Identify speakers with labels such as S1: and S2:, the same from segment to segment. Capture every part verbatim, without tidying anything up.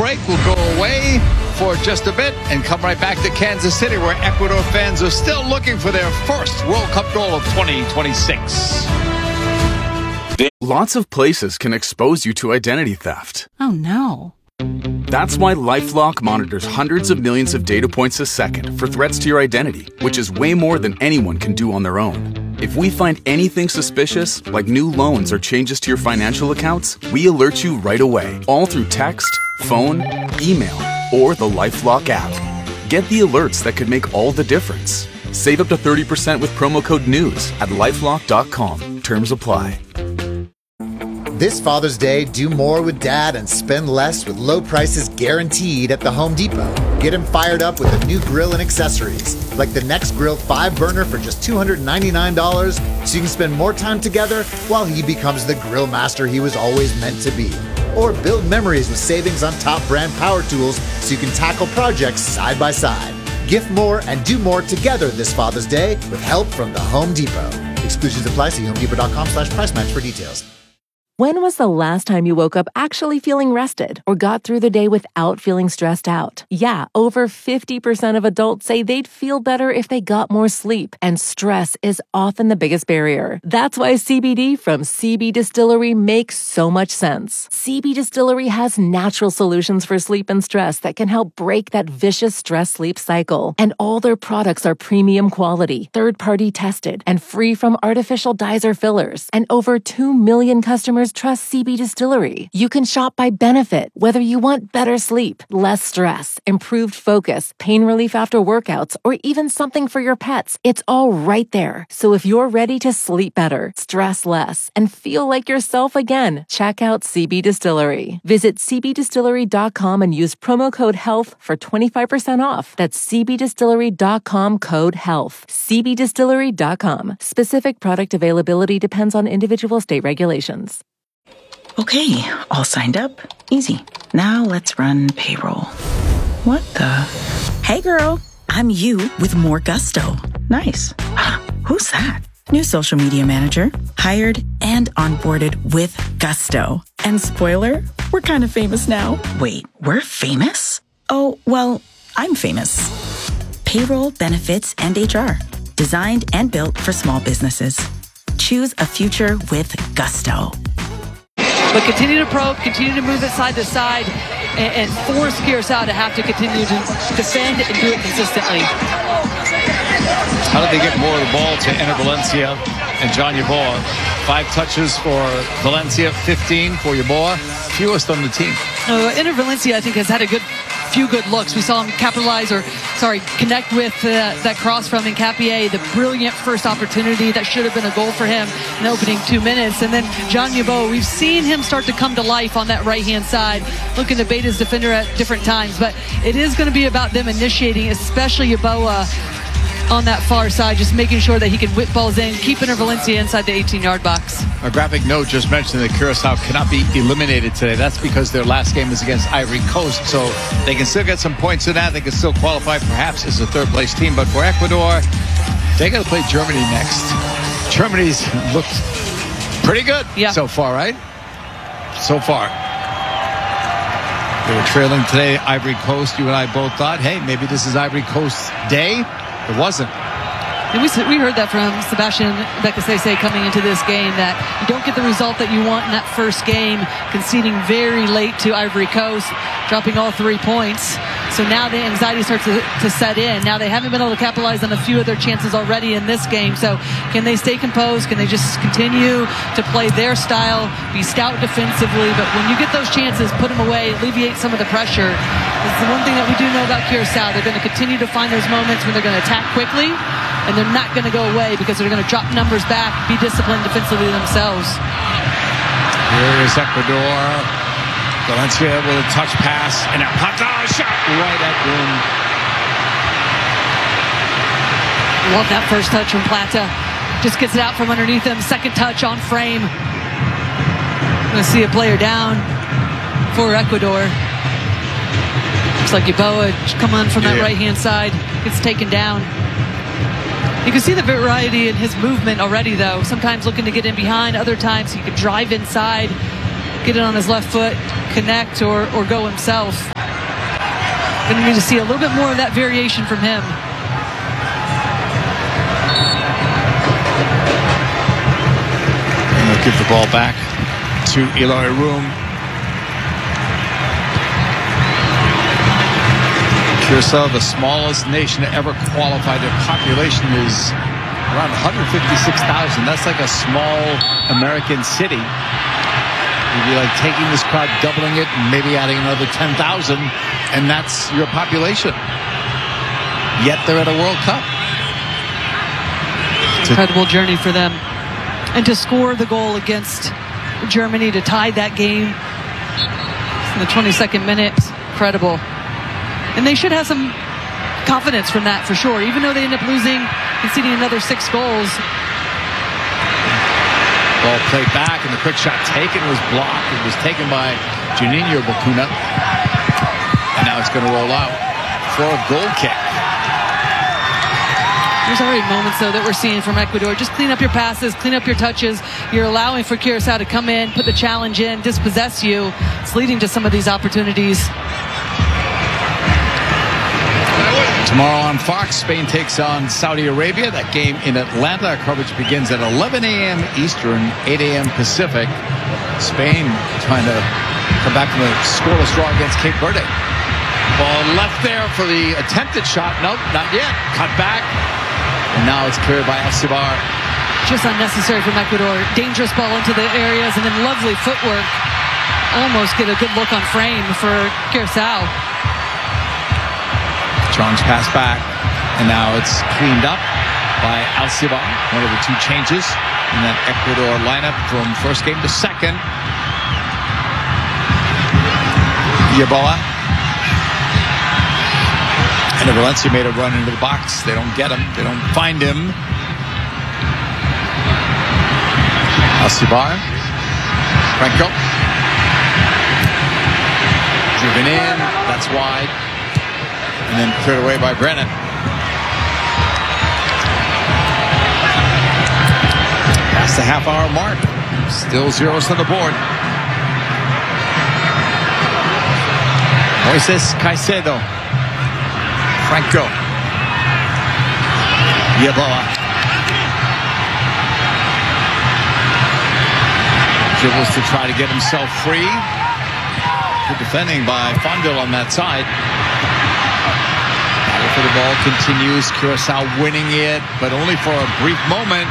S1: break. We'll go away for just a bit and come right back to Kansas City, where Ecuador fans are still looking for their first World Cup goal of twenty twenty-six.
S2: Lots of places can expose you to identity theft.
S3: Oh, no.
S2: That's why LifeLock monitors hundreds of millions of data points a second for threats to your identity, which is way more than anyone can do on their own. If we find anything suspicious, like new loans or changes to your financial accounts, we alert you right away, all through text, phone, email, or the LifeLock app. Get the alerts that could make all the difference. Save up to thirty percent with promo code NEWS at lifelock dot com. Terms apply.
S4: This Father's Day, do more with Dad and spend less with low prices guaranteed at the Home Depot. Get him fired up with a new grill and accessories, like the Next Grill five burner for just two hundred ninety-nine dollars, so you can spend more time together while he becomes the grill master he was always meant to be. Or build memories with savings on top brand power tools so you can tackle projects side by side. Gift more and do more together this Father's Day with help from the Home Depot. Exclusions apply. See homedepot.com slash price match for details.
S5: When was the last time you woke up actually feeling rested or got through the day without feeling stressed out? Yeah, over fifty percent of adults say they'd feel better if they got more sleep, and stress is often the biggest barrier. That's why C B D from C B Distillery makes so much sense. C B Distillery has natural solutions for sleep and stress that can help break that vicious stress-sleep cycle. And all their products are premium quality, third-party tested, and free from artificial dyes or fillers. And over two million customers trust C B Distillery. You can shop by benefit, whether you want better sleep, less stress, improved focus, pain relief after workouts, or even something for your pets. It's all right there. So if you're ready to sleep better, stress less, and feel like yourself again, check out C B Distillery. Visit c b distillery dot com and use promo code HEALTH for twenty-five percent off. That's c b distillery dot com code HEALTH. c b distillery dot com. Specific product availability depends on individual state regulations.
S6: Okay, all signed up. Easy. Now let's run payroll. What the? Hey girl, I'm you with more gusto. Nice. Who's that? New social media manager. Hired and onboarded with gusto. And spoiler, we're kind of famous now. Wait, we're famous? Oh, well, I'm famous. Payroll, benefits, and H R. Designed and built for small businesses. Choose a future with gusto.
S7: But continue to probe, continue to move it side to side, and, and force Curaçao to have to continue to defend and do it consistently.
S1: How did they get more of the ball to Enner Valencia and John Yeboah? Five touches for Valencia, fifteen for Yeboah, fewest on the team.
S7: Uh, Enner Valencia, I think, has had a good few good looks. We saw him capitalize, or sorry, connect with uh, that cross from Hincapié, the brilliant first opportunity that should have been a goal for him in the opening two minutes. And then John Yeboah, we've seen him start to come to life on that right-hand side, looking to bait his defender at different times. But it is going to be about them initiating, especially Yeboah on that far side, just making sure that he can whip balls in, keep Enner Valencia inside the eighteen-yard box.
S1: A graphic note just mentioned that Curaçao cannot be eliminated today. That's because their last game is against Ivory Coast, so they can still get some points in that. They can still qualify perhaps as a third-place team. But for Ecuador, they got to play Germany next. Germany's looked pretty good yeah. so far, right? So far. They were trailing today, Ivory Coast. You and I both thought, hey, maybe this is Ivory Coast's day. It wasn't.
S7: And we, we heard that from Sebastian Bekasese coming into this game, that you don't get the result that you want in that first game, conceding very late to Ivory Coast, dropping all three points. So now the anxiety starts to, to set in. Now they haven't been able to capitalize on a few of their chances already in this game. So can they stay composed? Can they just continue to play their style, be stout defensively? But when you get those chances, put them away, alleviate some of the pressure. It's the one thing that we do know about Curaçao. They're going to continue to find those moments when they're going to attack quickly, and they're not going to go away because they're going to drop numbers back, be disciplined defensively themselves.
S1: Here is Ecuador. Valencia with a touch pass and a Plata shot right at rim.
S7: Love that first touch from Plata. Just gets it out from underneath him. Second touch on frame. Going to see a player down for Ecuador. Looks like Yeboah come on from that yeah. right-hand side. Gets taken down. You can see the variety in his movement already, though. Sometimes looking to get in behind. Other times he could drive inside, get it on his left foot, connect, or, or go himself. Going to need to see a little bit more of that variation from him.
S1: And they'll give the ball back to Eloy Room. Curacao, the smallest nation to ever qualify. Their population is around one hundred fifty-six thousand. That's like a small American city. You'd be like taking this crowd, doubling it, and maybe adding another ten thousand, and that's your population. Yet they're at a World Cup.
S7: Incredible journey for them. And to score the goal against Germany to tie that game in the twenty-second minute, incredible. And they should have some confidence from that for sure, even though they end up losing, conceding another six goals.
S1: Ball played back, and the quick shot taken was blocked. It was taken by Juninho Bacuna. And now it's going to roll out for a goal kick.
S7: There's already moments, though, that we're seeing from Ecuador. Just clean up your passes, clean up your touches. You're allowing for Curacao to come in, put the challenge in, dispossess you. It's leading to some of these opportunities.
S1: Tomorrow on Fox, Spain takes on Saudi Arabia. That game in Atlanta. Our coverage begins at eleven a.m. Eastern, eight a.m. Pacific. Spain trying to come back from a scoreless draw against Cape Verde. Ball left there for the attempted shot. Nope, not yet. Cut back. And now it's cleared by Alcibar.
S7: Just unnecessary from Ecuador. Dangerous ball into the areas, and then lovely footwork. Almost get a good look on frame for Curacao.
S1: John's pass back, and now it's cleaned up by Alcibar. One of the two changes in that Ecuador lineup from first game to second. Yaboa. And Valencia made a run into the box. They don't get him. They don't find him. Alcibar. Franco. Driven in. That's wide. And then cleared away by Brennan. Past the half hour mark. Still zeros on the board. Moises Caicedo. Franco. Yaboa. Dribbles to try to get himself free. Good defending by Fondil on that side. Battle for the ball continues. Curacao winning it, but only for a brief moment.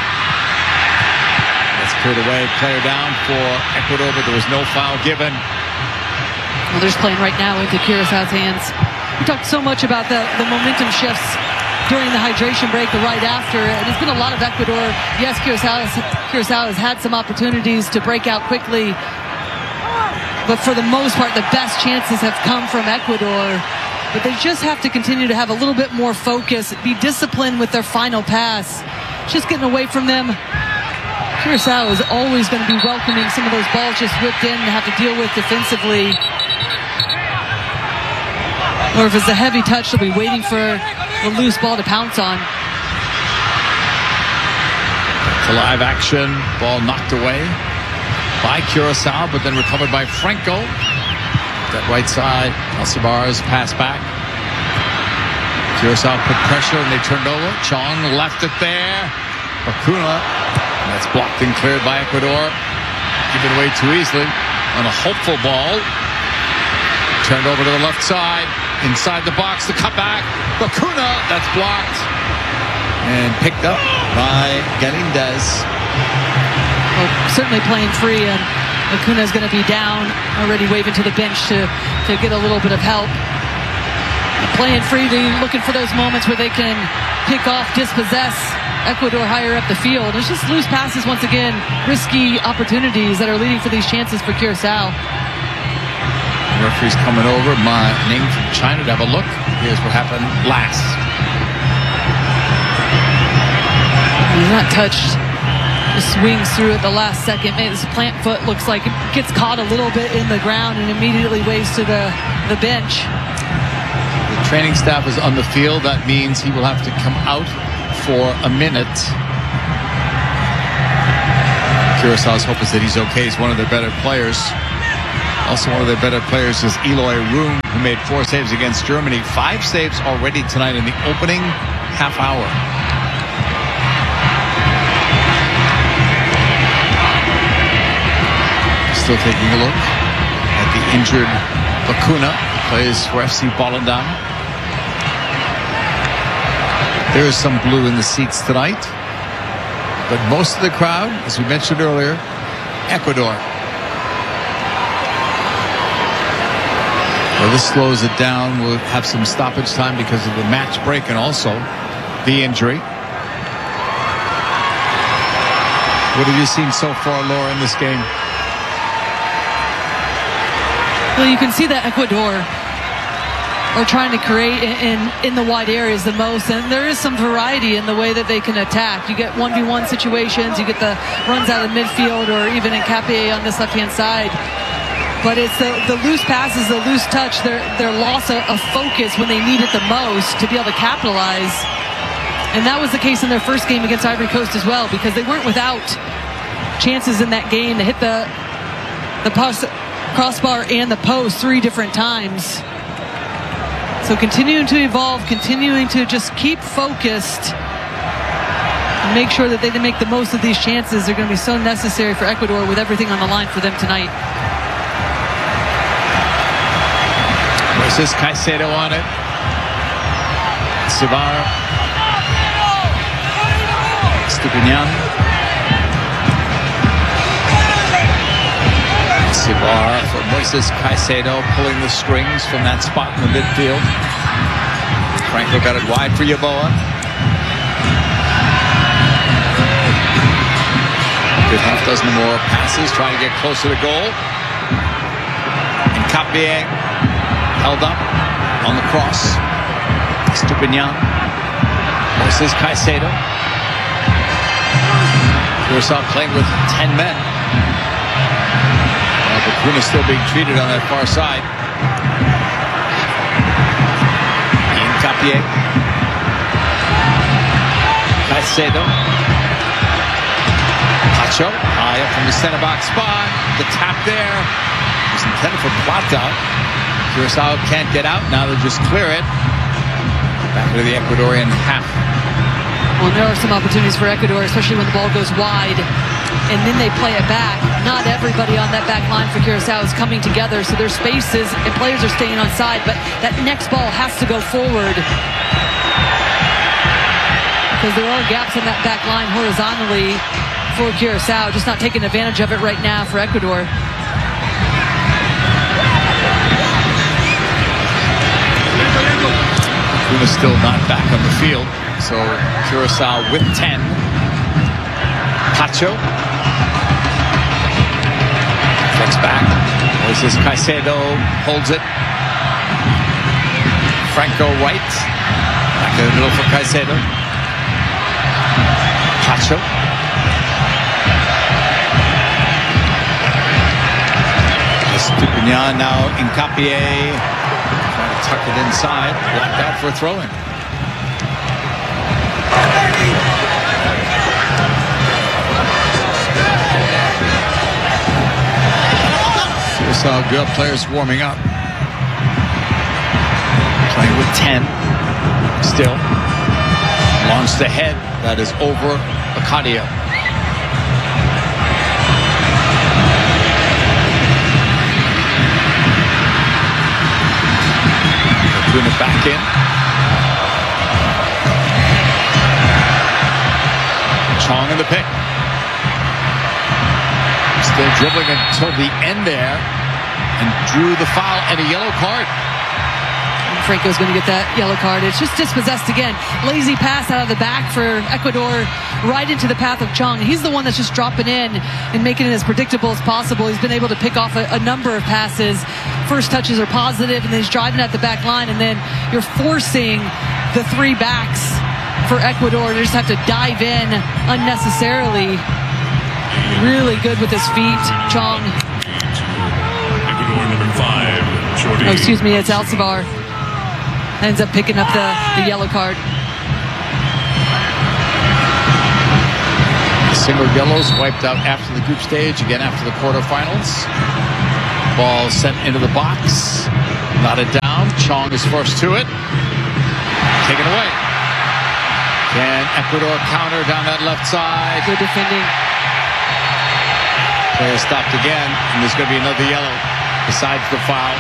S1: That's cleared away. Player down for Ecuador, but there was no foul given.
S7: Well, they're just playing right now into Curaçao's hands. We talked so much about the, the momentum shifts during the hydration break, the right after. And it's been a lot of Ecuador. Yes, Curacao has, Curacao has had some opportunities to break out quickly. But for the most part, the best chances have come from Ecuador. But they just have to continue to have a little bit more focus, be disciplined with their final pass. Just getting away from them. Curacao is always going to be welcoming some of those balls just whipped in to have to deal with defensively. Or if it's a heavy touch, they'll be waiting for a loose ball to pounce on.
S1: It's a live action. Ball knocked away by Curacao, but then recovered by Franco. That right side, Alcibar's pass back. Curacao put pressure and they turned over. Chong left it there. Bacuna. And that's blocked and cleared by Ecuador. Given away too easily on a hopeful ball. Turned over to the left side. Inside the box, the cutback. Bacuna, that's blocked. And picked up by Galindez.
S7: Well, certainly playing free, and Bacuna is going to be down, already waving to the bench to, to get a little bit of help. Playing free, they looking for those moments where they can pick off, dispossess Ecuador higher up the field. It's just loose passes once again, risky opportunities that are leading for these chances for Curacao.
S1: The referee's coming over. My name from China to have a look. Here's what happened last.
S7: He's not touched. Just swings through at the last second. His plant foot looks like it gets caught a little bit in the ground and immediately waves to the, the bench.
S1: The training staff is on the field. That means he will have to come out for a minute. Curaçao's hope is that he's okay. He's one of their better players. Also, one of their better players is Eloy Room, who made four saves against Germany. Five saves already tonight in the opening half hour. Still taking a look at the injured Bacuna, who plays for F C Volendam. There is some blue in the seats tonight, but most of the crowd, as we mentioned earlier, Ecuador. Well, this slows it down. We'll have some stoppage time because of the match break and also the injury. What have you seen so far, Laura, in this game?
S7: Well, you can see that Ecuador are trying to create in, in the wide areas the most, and there is some variety in the way that they can attack. You get one v one situations, you get the runs out of the midfield, or even in Capier on this left-hand side. But it's the, the loose passes, the loose touch, their, their loss of, of focus when they need it the most to be able to capitalize. And that was the case in their first game against Ivory Coast as well, because they weren't without chances in that game to hit the, the post, crossbar and the post three different times. So continuing to evolve, continuing to just keep focused and make sure that they can make the most of these chances. They're going to be so necessary for Ecuador with everything on the line for them tonight.
S1: Moises Caicedo on it. Sivar. Stupinian. Sivar for Moises Caicedo, pulling the strings from that spot in the midfield. Franco got it wide for Yeboah. Good half dozen more passes, trying to get closer to goal. And Capier held up on the cross. Stupinian. Moises Caicedo. Curaçao playing with ten men. Bacuna still being treated on that far side. Ian Capier. Caicedo. Pacho. High up from the center box spot. The tap there was intended for Plata. Curaçao can't get out. Now they'll just clear it. Back into the Ecuadorian half.
S7: Well, there are some opportunities for Ecuador, especially when the ball goes wide and then they play it back. Not everybody on that back line for Curaçao is coming together, so there's spaces and players are staying on side, but that next ball has to go forward because there are gaps in that back line horizontally for Curaçao, just not taking advantage of it right now for Ecuador.
S1: Bacuna still not back on the field, so Curaçao with ten. Pacho. Flicks back. Moises Caicedo holds it. Franco right. Back in the middle for Caicedo. Pacho. Stupinian now in Capier. Trying to tuck it inside. Blocked out for a throw-in. Curaçao good players warming up. Playing with ten. Still. Launched ahead. That is over Acadia. Doing it back in. Chong in the pick. Still dribbling until the end there. And drew the foul and a yellow card.
S7: And Franco's going to get that yellow card. It's just dispossessed again. Lazy pass out of the back for Ecuador right into the path of Chong. He's the one that's just dropping in and making it as predictable as possible. He's been able to pick off a, a number of passes. First touches are positive, and then he's driving at the back line, and then you're forcing the three backs for Ecuador to just have to dive in unnecessarily. Really good with his feet, Chong.
S3: Ecuador number five, Jordi.
S7: Oh, excuse me, it's Alcivar. Ends up picking up the, the yellow card.
S1: Single yellows wiped out after the group stage, again after the quarterfinals. Ball sent into the box. Knotted down. Chong is first to it. Taken away. Can Ecuador counter down that left side?
S7: Good defending.
S1: Player stopped again, and there's going to be another yellow besides the foul.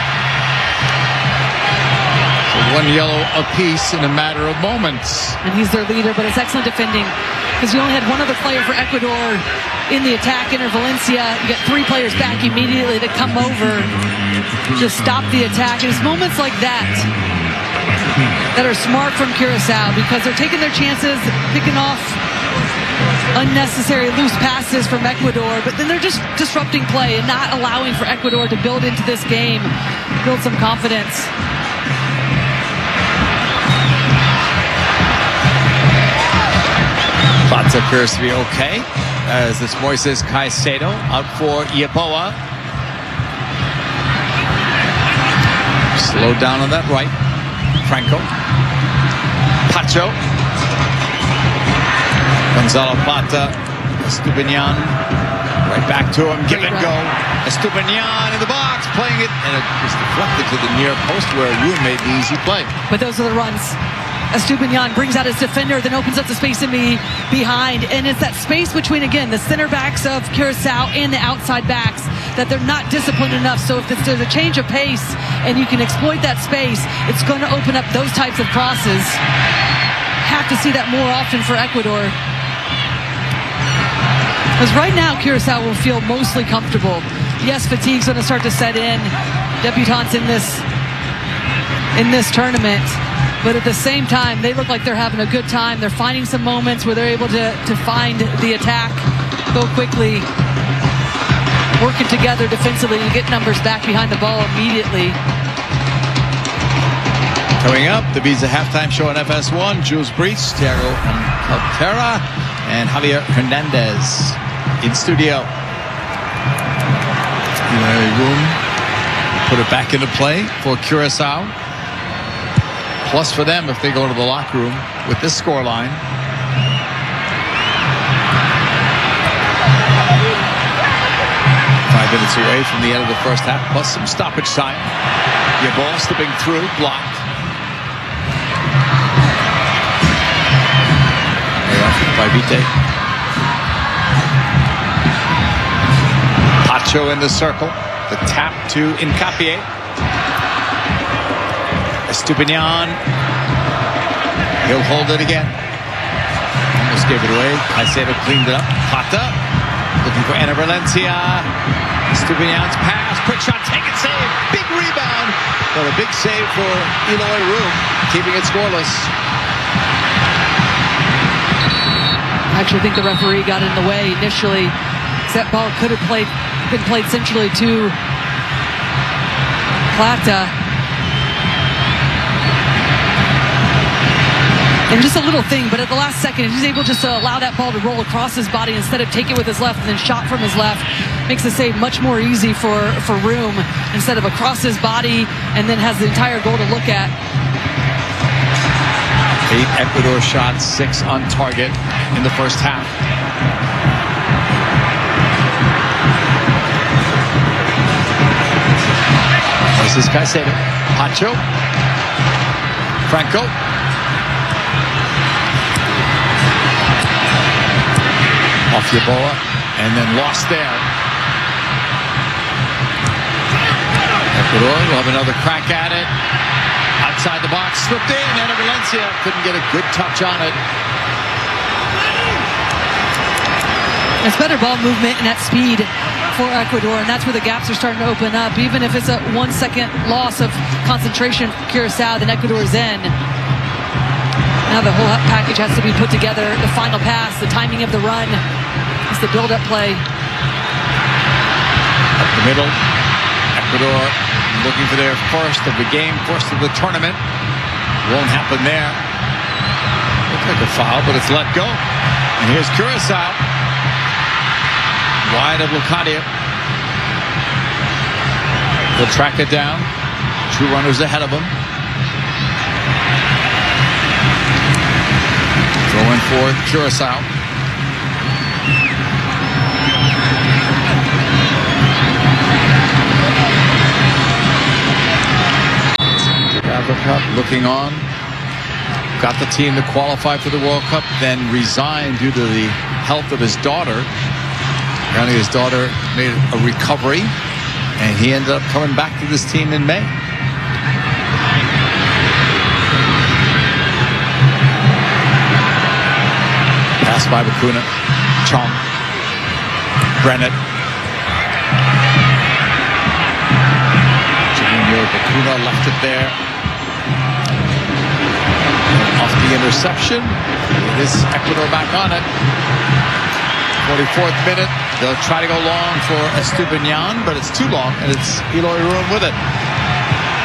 S1: So one yellow apiece in a matter of moments.
S7: And he's their leader, but it's excellent defending because you only had one other player for Ecuador in the attack, Inter Valencia. You got three players back immediately to come over to stop the attack. And it's moments like that that are smart from Curacao because they're taking their chances, picking off unnecessary loose passes from Ecuador, but then they're just disrupting play and not allowing for Ecuador to build into this game, build some confidence.
S1: Plata appears to be okay as this Moises Caicedo out for Yeboah. Slowed down on that right. Franco. Pacho. Gonzalo Plata. Estupinian. Right back to him. Give and go. Estupinian in the box. Playing it. And it was deflected to the near post where Room made the easy play.
S7: But those are the runs. Estupinian brings out his defender, then opens up the space in me behind. And it's that space between, again, the center backs of Curacao and the outside backs that they're not disciplined enough. So if there's a change of pace and you can exploit that space, it's going to open up those types of crosses. Have to see that more often for Ecuador. Because right now, Curacao will feel mostly comfortable. Yes, fatigue's going to start to set in. Debutants in this in this tournament. But at the same time, they look like they're having a good time. They're finding some moments where they're able to, to find the attack, go quickly, working together defensively to get numbers back behind the ball immediately.
S1: Coming up, the Visa Halftime Show on F S one. Jules Breach, Thiago Caltera, and Javier Hernandez in studio. Room put it back into play for Curacao. Plus for them if they go to the locker room with this scoreline. Five minutes away from the end of the first half, plus some stoppage time. Your ball slipping through, blocked. By Vite. Pacho in the circle. The tap to Hincapié. Estupinian. He'll hold it again. Almost gave it away. Caicedo cleaned it up. Plata. Looking for Inter Valencia. Estupinian's pass. Quick shot. Take it. Save. Big rebound. But a big save for Eloy Room. Keeping it scoreless.
S7: I actually think the referee got in the way initially. That ball could have played, been played centrally to Plata. And just a little thing, but at the last second, he's able just to allow that ball to roll across his body instead of take it with his left and then shot from his left. Makes the save much more easy for, for Room instead of across his body and then has the entire goal to look at.
S1: Eight Ecuador shots, six on target in the first half. This is Caicedo. Pacho. Franco. Off Yeboah, and then lost there. Ecuador will have another crack at it. Outside the box, slipped in, and Valencia couldn't get a good touch on it.
S7: It's better ball movement and that speed for Ecuador, and that's where the gaps are starting to open up. Even if it's a one-second loss of concentration for Curacao, then Ecuador's in. Now the whole package has to be put together. The final pass, the timing of the run, it's the build-up play.
S1: Up the middle, Ecuador looking for their first of the game, first of the tournament. Won't happen there. Looks like a foul, but it's let go. And here's Curacao. Wide of Lucadia. He'll track it down. Two runners ahead of him. Going for Curacao. Cup looking on. Got the team to qualify for the World Cup, then resigned due to the health of his daughter. Apparently his daughter made a recovery, and he ended up coming back to this team in May. Pass by Bakuna. Chong. Brennett. Juninho Bakuna left it there. Off the interception. It is Ecuador back on it. forty-fourth minute. They'll try to go long for Estupiñán, but it's too long, and it's Eloy Rouen with it.